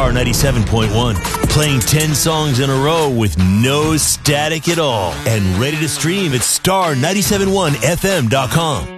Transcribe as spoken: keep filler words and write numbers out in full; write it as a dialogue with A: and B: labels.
A: Star ninety-seven point one. Playing ten songs in a row with no static at all. And ready to stream at star nine seven one f m dot com.